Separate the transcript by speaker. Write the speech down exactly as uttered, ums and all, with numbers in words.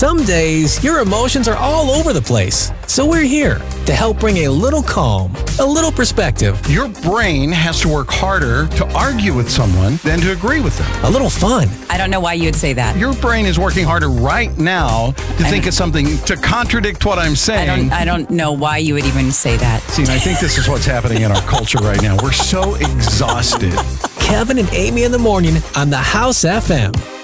Speaker 1: Some days, your emotions are all over the place. So we're here to help bring a little calm, a little perspective,
Speaker 2: Your brain has to work harder to argue with someone than to agree with them.
Speaker 1: a little fun.
Speaker 3: I don't know why you would say that.
Speaker 2: Your brain is working harder right now to think
Speaker 3: don't-
Speaker 2: of something to contradict what I'm
Speaker 3: I
Speaker 2: saying.
Speaker 3: don't I don't know why you would even say that.
Speaker 2: See, and I think this is what's happening in our culture right now. We're so exhausted.
Speaker 1: Kevin and Amy in the morning on the House F M.